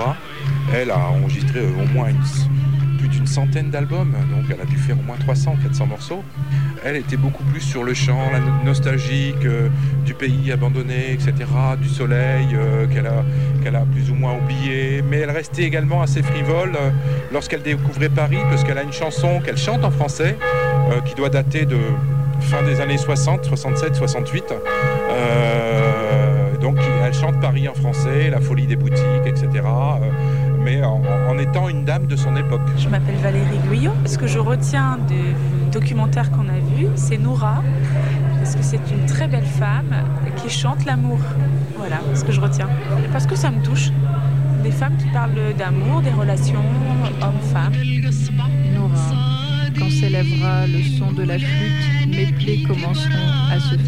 Elle a enregistré au moins plus d'une centaine d'albums, donc elle a dû faire au moins 300-400 morceaux. Elle était beaucoup plus sur le chant, la nostalgique du pays abandonné, etc., du soleil qu'elle a plus ou moins oublié. Mais elle restait également assez frivole lorsqu'elle découvrait Paris, parce qu'elle a une chanson qu'elle chante en français, qui doit dater de fin des années 60, 67, 68. Donc elle chante Paris en français, la folie des boutiques, etc. Mais en étant une dame de son époque. Je m'appelle Valérie Guyot. Ce que je retiens du documentaire qu'on a vu, c'est Noura, parce que c'est une très belle femme qui chante l'amour. Voilà ce que je retiens. Parce que ça me touche. Des femmes qui parlent d'amour, des relations hommes-femmes. Noura, quand s'élèvera le son de la flûte, mes plaies commenceront à se